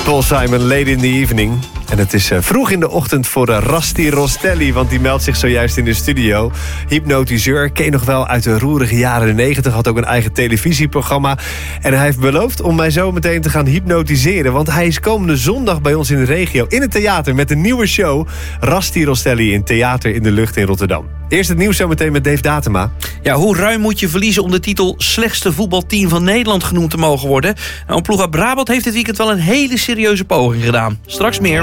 Paul Simon, Late in the Evening. En het is vroeg in de ochtend voor Rusty Rostelli, want die meldt zich zojuist in de studio. Hypnotiseur, ken je nog wel uit de roerige jaren 90, had ook een eigen televisieprogramma. En hij heeft beloofd om mij zo meteen te gaan hypnotiseren, want hij is komende zondag bij ons in de regio in het theater met een nieuwe show. Rusty Rostelli in Theater in de Lucht in Rotterdam. Eerst het nieuws zo meteen met Dave Datema. Ja, hoe ruim moet je verliezen om de titel slechtste voetbalteam van Nederland genoemd te mogen worden? Nou, Ploeg uit Brabant heeft dit weekend wel een hele serieuze poging gedaan. Straks meer.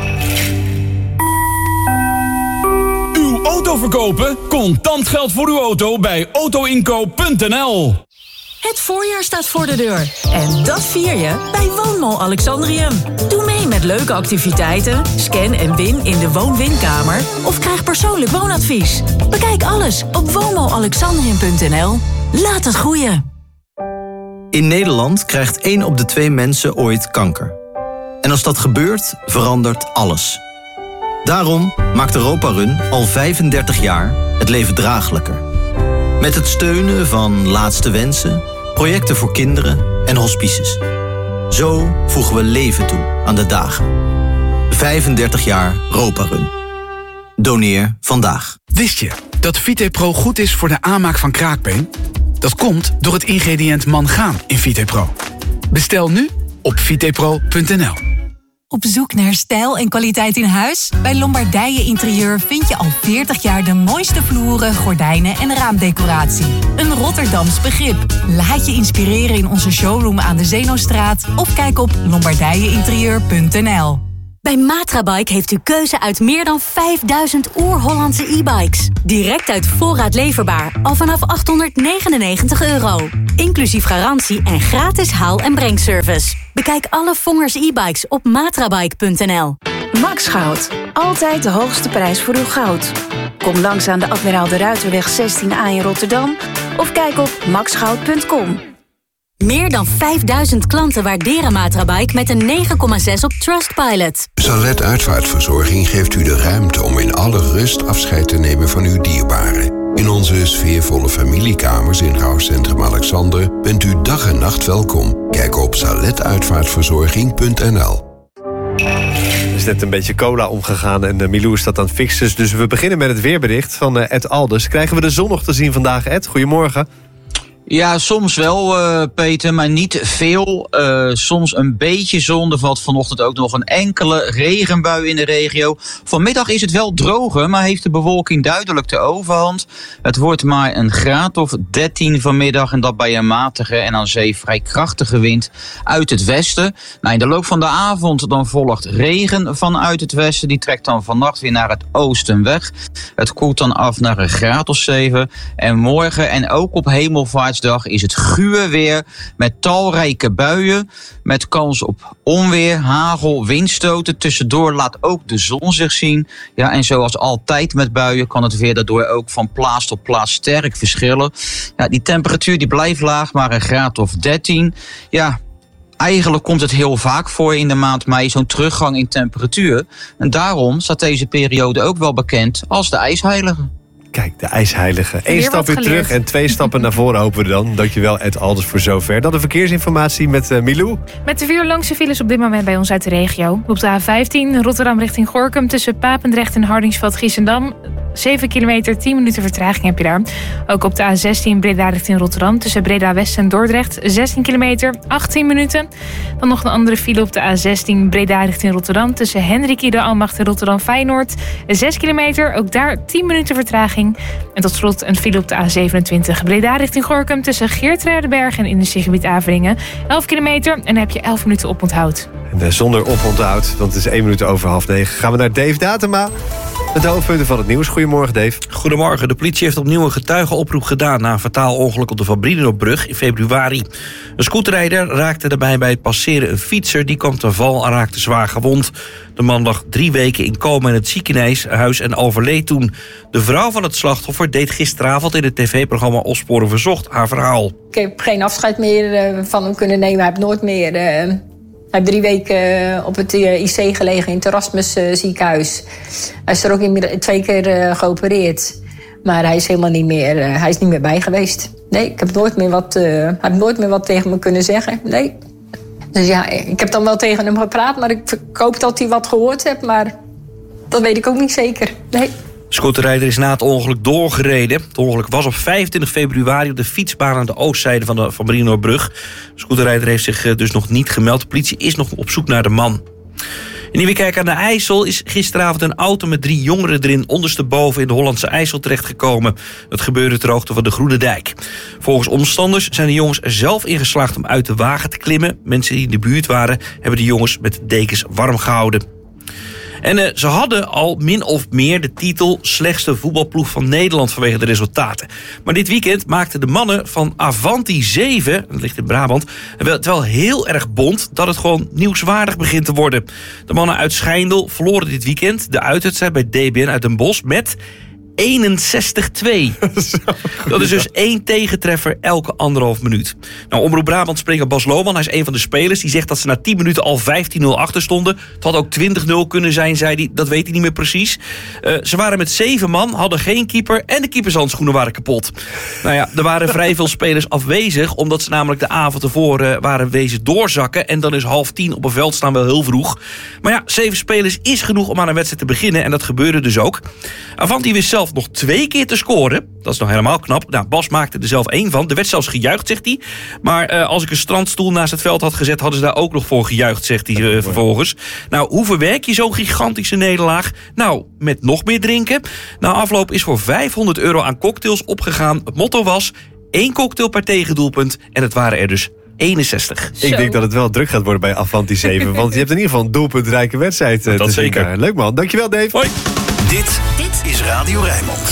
Uw auto verkopen? Contant geld voor uw auto bij autoinkoop.nl. Het voorjaar staat voor de deur. En dat vier je bij Woonmall Alexandrium. Doe mee met leuke activiteiten, scan en win in de woon-winkamer of krijg persoonlijk woonadvies. Bekijk alles op woonmallalexandrium.nl. Laat het groeien. In Nederland krijgt 1 op de 2 mensen ooit kanker. En als dat gebeurt, verandert alles. Daarom maakt Europa Run al 35 jaar het leven draaglijker. Met het steunen van Laatste Wensen, projecten voor kinderen en hospices. Zo voegen we leven toe aan de dagen. 35 jaar Europa Run. Doneer vandaag. Wist je dat VitePro goed is voor de aanmaak van kraakbeen? Dat komt door het ingrediënt mangaan in VitePro. Bestel nu op vitepro.nl. Op zoek naar stijl en kwaliteit in huis? Bij Lombardije Interieur vind je al 40 jaar de mooiste vloeren, gordijnen en raamdecoratie. Een Rotterdams begrip. Laat je inspireren in onze showroom aan de Zeenostraat of kijk op lombardijeinterieur.nl. Bij Matrabike heeft u keuze uit meer dan 5000 oer-Hollandse e-bikes. Direct uit voorraad leverbaar, al vanaf €899. Inclusief garantie en gratis haal- en brengservice. Bekijk alle Vongers e-bikes op matrabike.nl. Max Goud. Altijd de hoogste prijs voor uw goud. Kom langs aan de Admiraal de Ruiterweg 16A in Rotterdam of kijk op maxgoud.com. Meer dan 5000 klanten waarderen Matrabike met een 9,6 op Trustpilot. Salet Uitvaartverzorging geeft u de ruimte om in alle rust afscheid te nemen van uw dierbaren. In onze sfeervolle familiekamers in Rouwcentrum Alexander bent u dag en nacht welkom. Kijk op saletuitvaartverzorging.nl. Er is net een beetje cola omgegaan en Milou is dat aan het fixen. Dus we beginnen met het weerbericht van Ed Alders. Krijgen we de zon nog te zien vandaag, Ed? Goedemorgen. Ja, soms wel, Peter, maar niet veel. Soms een beetje zon. Er valt vanochtend ook nog een enkele regenbui in de regio. Vanmiddag is het wel droger, maar heeft de bewolking duidelijk de overhand. Het wordt maar een graad of 13 vanmiddag en dat bij een matige en aan zee vrij krachtige wind uit het westen. Nou, in de loop van de avond dan volgt regen vanuit het westen. Die trekt dan vannacht weer naar het oosten weg. Het koelt dan af naar een graad of 7. En morgen en ook op Hemelvaartsdag is het guur weer met talrijke buien, met kans op onweer, hagel, windstoten. Tussendoor laat ook de zon zich zien. Ja, en zoals altijd met buien kan het weer daardoor ook van plaats tot plaats sterk verschillen. Ja, die temperatuur die blijft laag, maar een graad of 13. Ja, eigenlijk komt het heel vaak voor in de maand mei, zo'n teruggang in temperatuur. En daarom staat deze periode ook wel bekend als de ijsheilige. Kijk, de ijsheilige. 1 stap weer terug en 2 stappen naar voren hopen we dan. Dankjewel, Ed Alders, voor zover. Dan de verkeersinformatie met Milou. Met de 4 langste files op dit moment bij ons uit de regio. Op de A15 Rotterdam richting Gorinchem tussen Papendrecht en Hardingsveld-Giessendam. 7 kilometer, 10 minuten vertraging heb je daar. Ook op de A16 Breda richting Rotterdam tussen Breda-West en Dordrecht. 16 kilometer, 18 minuten. Dan nog een andere file op de A16 Breda richting Rotterdam tussen Hendrik Ieder Ambacht en Rotterdam-Feyenoord. 6 kilometer, ook daar 10 minuten vertraging. En tot slot een file op de A27 Breda richting Gorinchem tussen Geertruidenberg en industriegebied Avelingen. 11 kilometer en dan heb je 11 minuten oponthoud. En zonder oponthoud, want het is 1 minuut over 8:30, gaan we naar Dave Datema. Met de hoofdpunten van het nieuws. Goedemorgen, Dave. Goedemorgen. De politie heeft opnieuw een getuigenoproep gedaan na een fataal ongeluk op de Van Brienenoordbrug in februari. Een scooterrijder raakte daarbij bij het passeren een fietser. Die kwam ten val en raakte zwaar gewond. De man lag 3 weken in coma in het ziekenhuis en overleed toen. De vrouw van het slachtoffer deed gisteravond in het tv-programma Opsporen Verzocht haar verhaal. Ik heb geen afscheid meer van hem kunnen nemen. Hij heeft nooit meer... Hij heeft 3 weken op het IC gelegen in het Erasmus ziekenhuis. Hij is er ook 2 keer geopereerd. Maar hij is helemaal niet meer, hij is niet meer bij geweest. Nee, ik heb nooit meer hij heeft nooit meer wat tegen me kunnen zeggen. Nee. Dus ja, ik heb dan wel tegen hem gepraat, maar ik hoop dat hij wat gehoord heeft. Maar dat weet ik ook niet zeker. Nee. De scooterrijder is na het ongeluk doorgereden. Het ongeluk was op 25 februari op de fietsbaan aan de oostzijde van Marienoordbrug. De scooterrijder heeft zich dus nog niet gemeld. De politie is nog op zoek naar de man. In Nieuwekerk aan de IJssel is gisteravond een auto met 3 jongeren erin ondersteboven in de Hollandse IJssel terechtgekomen. Dat gebeurde ter hoogte van de Groene Dijk. Volgens omstanders zijn de jongens er zelf in geslaagd om uit de wagen te klimmen. Mensen die in de buurt waren hebben de jongens met dekens warm gehouden. En ze hadden al min of meer de titel slechtste voetbalploeg van Nederland vanwege de resultaten. Maar dit weekend maakten de mannen van Avanti 7, dat ligt in Brabant, het wel heel erg bont dat het gewoon nieuwswaardig begint te worden. De mannen uit Schijndel verloren dit weekend de uitwedstrijd bij DBN uit Den Bosch met 61-2. Dat is dus 1 tegentreffer elke 1,5 minuut. Nou, Omroep Brabant spreker Bas Lohman, hij is een van de spelers, die zegt dat ze na 10 minuten al 15-0 achter stonden. Het had ook 20-0 kunnen zijn, zei hij. Dat weet hij niet meer precies. Ze waren met 7 man, hadden geen keeper en de keepershandschoenen waren kapot. Nou ja, er waren vrij veel spelers afwezig, omdat ze namelijk de avond ervoor waren wezen doorzakken. En dan is 9:30 op een veld staan wel heel vroeg. Maar ja, 7 spelers is genoeg om aan een wedstrijd te beginnen en dat gebeurde dus ook. Avanti wist zelf nog 2 keer te scoren. Dat is nog helemaal knap. Nou, Bas maakte er zelf 1 van. Er werd zelfs gejuicht, zegt hij. Maar als ik een strandstoel naast het veld had gezet, hadden ze daar ook nog voor gejuicht, zegt hij vervolgens. Nou, hoe verwerk je zo'n gigantische nederlaag? Nou, met nog meer drinken. Na afloop is voor €500 aan cocktails opgegaan. Het motto was 1 cocktail per tegendoelpunt. En het waren er dus 61. Ik denk dat het wel druk gaat worden bij Avanti 7. Want je hebt in ieder geval een doelpuntrijke wedstrijd. Dat zeker. Leuk man. Dankjewel, Dave. Hoi. Dit is Radio Rijnmond.